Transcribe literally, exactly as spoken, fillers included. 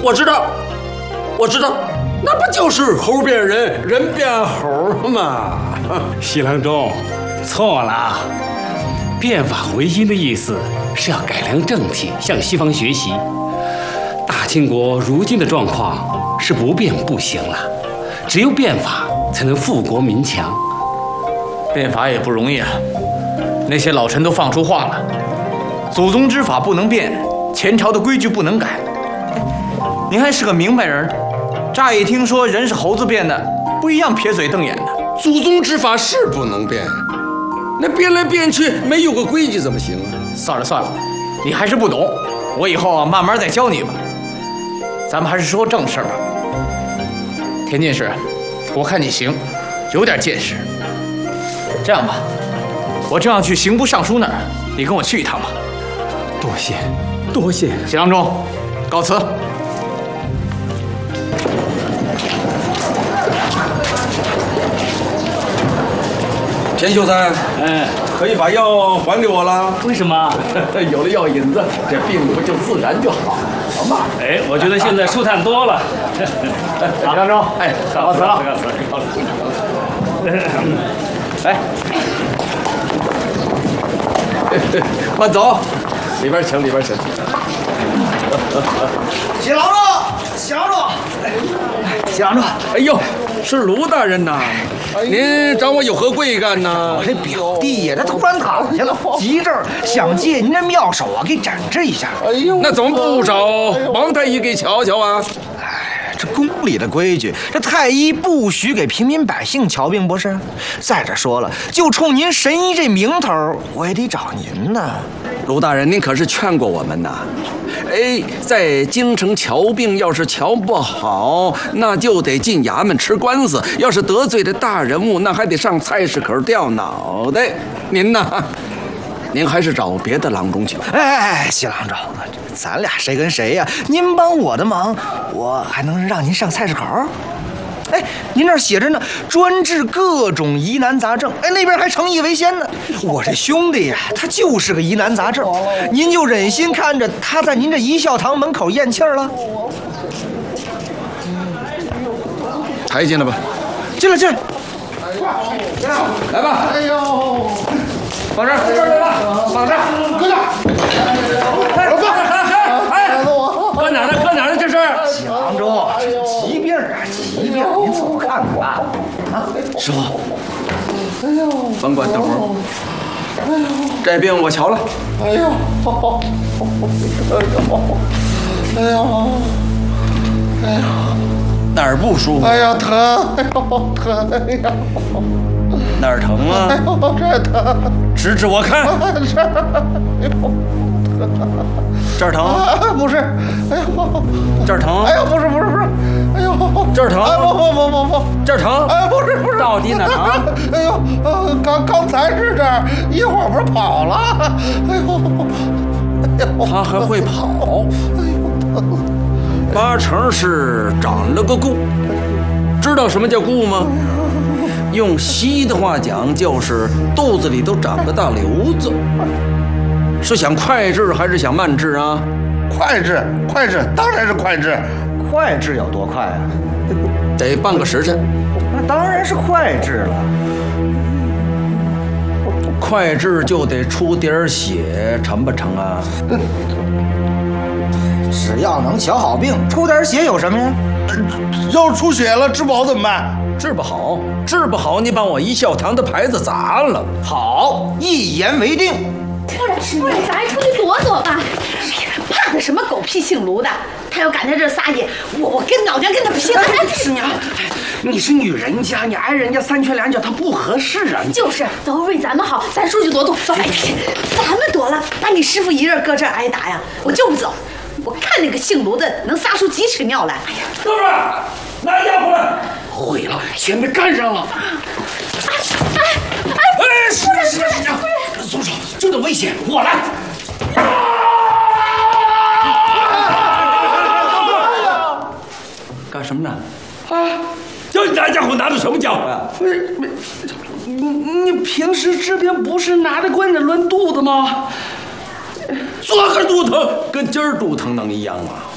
我知道，我知道，那不就是猴变人，人变猴吗？ 西郎中，错了。变法回心的意思是要改良政体，向西方学习。大清国如今的状况是不变不行了，只有变法才能富国民强。 变法也不容易啊，那些老臣都放出话了，祖宗之法不能变，前朝的规矩不能改。您还是个明白人，乍一听说人是猴子变的，不一样撇嘴瞪眼的。 祖宗之法是不能变，那变来变去没有个规矩怎么行啊？ 算了算了，你还是不懂，我以后啊慢慢再教你吧。咱们还是说正事吧。田进士，我看你行，有点见识。这样吧，我正要去刑部尚书那儿，你跟我去一趟吧。 多谢，多谢。 西郎中，告辞。 田秀才， 嗯， 可以把药还给我了。 为什么？ 有了药引子，这病不就自然就好了吗？ 哎，我觉得现在舒坦多了。 西郎中，哎，告辞了。 告辞，告辞。 哎， 慢走，里边请，里边请。 喜郎中，喜郎中，喜郎中， 哎呦，是卢大人呐！您找我有何贵干呢？ 我这表弟呀，他突然躺下了，急着想借您这妙手啊，给诊治一下。 哎呦，那怎么不找王太医给瞧瞧啊？ 哎，这宫里的规矩，这太医不许给平民百姓瞧病，不是？再者说了，就冲您神医这名头，我也得找您呢。 卢大人，您可是劝过我们呐。哎，在京城瞧病，要是瞧不好，那就得进衙门吃官司；要是得罪了大人物，那还得上菜市口掉脑袋。您呐，您还是找别的郎中去吧。 哎哎哎，喜郎中，咱俩谁跟谁呀？您帮我的忙，我还能让您上菜市口？哎，您这儿写着呢，专治各种疑难杂症。哎，那边还诚意为先呢。我这兄弟呀，他就是个疑难杂症，您就忍心看着他在您这一笑堂门口咽气儿了？ 抬进来吧， 进来进来， 来吧。 哎呦， 放这儿，这儿来吧，放这儿， 搁这儿。 哎，我放哎，搁哪儿呢？搁哪儿呢？这是。 喜郎中，疾病啊，疾病，您走看看吧。啊， 师傅，哎呦，甭管，等会儿。哎呦，这病我瞧了。哎呦，哎呦，哎呦，哎呦，哪儿不舒服？ 哎呀，疼！哎呦，疼！哎呀， 哪儿疼啊？ 哎呦，这儿疼！ 指指我看。 这儿，哎呦， 这儿疼？ 啊，不是，哎呦， 这儿疼？ 哎呦，不是，不是，不是，哎呦， 这儿疼？ 哎，不不不不不， 这儿疼？ 哎，不是不是， 到底哪儿疼？ 哎呦，呃，刚刚才是这儿，一会儿不是跑了？哎呦，哎呦， 他还会跑？ 哎呦，疼！ 八成是长了个痼。知道什么叫痼吗？用西医的话讲，就是肚子里都长个大瘤子。是想快治还是想慢治啊？ 快治，快治，当然是快治。 快治有多快啊？ 得半个时辰。 那当然是快治了。 快治就得出点血，成不成啊？ 只要能瞧好病，出点血有什么呀？ 要是出血了，治不好怎么办？ 治不好，治不好，你把我一笑堂的牌子砸了。 好，一言为定。 夫人，夫人，咱还出去躲躲吧。怕他什么狗屁姓卢的？他要敢在这撒野，我我跟老娘跟他拼！ 师娘，你是女人家，你挨人家三拳两脚，他不合适啊。 就是，都是为咱们好，咱出去躲躲。走，哎，咱们躲了，把你师傅一人搁这儿挨打呀，我就不走。我看那个姓卢的能撒出几尺尿来。哎呀， 哥们儿，拿家伙来！毁了，全被干上了。 哎哎哎，是是是娘，松手，这种危险，我来。 干什么呢？ 啊！这那家伙拿的什么家伙呀？ 不是，你你平时治病不是拿着棍子抡肚子吗？ 昨儿肚疼跟今儿肚疼能一样吗？